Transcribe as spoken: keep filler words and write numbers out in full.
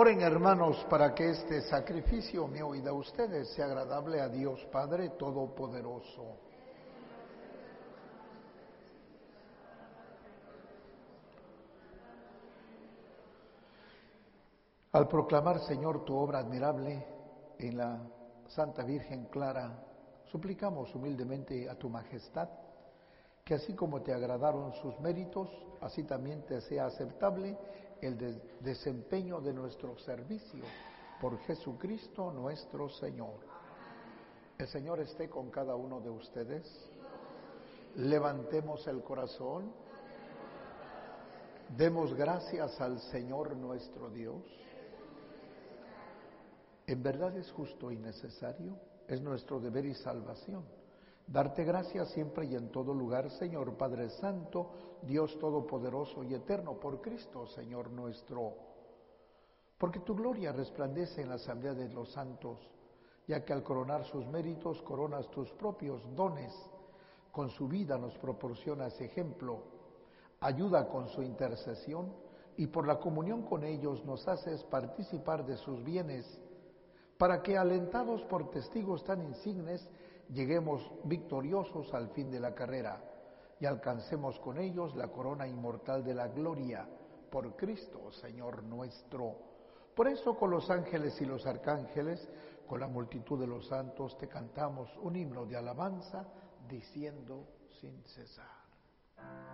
Oren, hermanos, para que este sacrificio mío y de ustedes sea agradable a Dios Padre Todopoderoso. Al proclamar, Señor, tu obra admirable en la Santa Virgen Clara, suplicamos humildemente a tu Majestad que así como te agradaron sus méritos, así también te sea aceptable el de desempeño de nuestro servicio por Jesucristo nuestro Señor. El Señor esté con cada uno de ustedes. Levantemos el corazón. Demos gracias al Señor nuestro Dios. En verdad es justo y necesario, es nuestro deber y salvación darte gracias siempre y en todo lugar, Señor Padre Santo, Dios Todopoderoso y Eterno, por Cristo, Señor nuestro. Porque tu gloria resplandece en la asamblea de los santos, ya que al coronar sus méritos coronas tus propios dones. Con su vida nos proporcionas ejemplo, ayuda con su intercesión y por la comunión con ellos nos haces participar de sus bienes, para que alentados por testigos tan insignes, lleguemos victoriosos al fin de la carrera y alcancemos con ellos la corona inmortal de la gloria, por Cristo, Señor nuestro. Por eso con los ángeles y los arcángeles, con la multitud de los santos, te cantamos un himno de alabanza, diciendo sin cesar.